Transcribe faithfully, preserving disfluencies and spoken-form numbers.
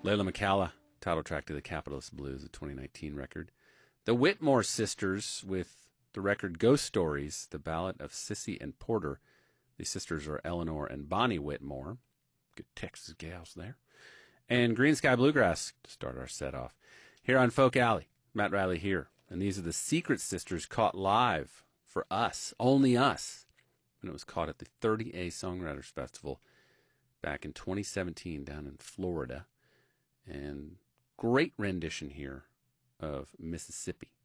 Layla McCalla, title track to the Capitalist Blues, a twenty nineteen record. The Whitmore sisters with the record Ghost Stories, the ballad of Sissy and Porter. The sisters are Eleanor and Bonnie Whitmore. Good Texas gals there. And Green Sky Bluegrass to start our set off. Here on Folk Alley, Matt Riley here. And these are the Secret Sisters caught live for us, only us. And it was caught at the thirty A Songwriters Festival back in twenty seventeen down in Florida. And great rendition here of Mississippi.